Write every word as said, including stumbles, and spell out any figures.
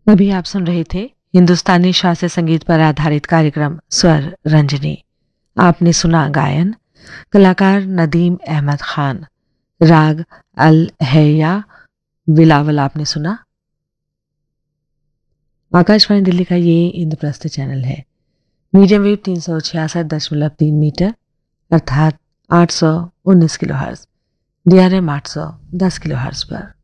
अभी आप सुन रहे थे हिंदुस्तानी शास्त्रीय संगीत पर आधारित कार्यक्रम स्वर रंजनी। आपने सुना गायन कलाकार नदीम अहमद खान, राग अल हैया बिलावल आपने सुना। आकाशवाणी दिल्ली का ये इंद्रप्रस्थ चैनल है। मीडियम वेव तीन सौ छियासठ दशमलव तीन मीटर अर्थात आठ सौ उन्नीस kilo hertz, D R M आठ सौ दस किलो हर्ज पर।